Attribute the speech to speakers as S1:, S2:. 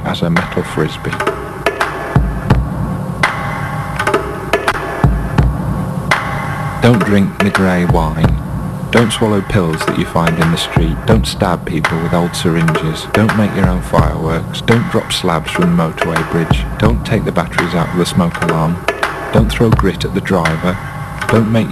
S1: as a metal frisbee. Don't drink Negrey wine. Don't swallow pills that you find in the street. Don't stab people with old syringes. Don't make your own fireworks. Don't drop slabs from the motorway bridge. Don't take the batteries out of the smoke alarm. Don't throw grit at the driver. Don't make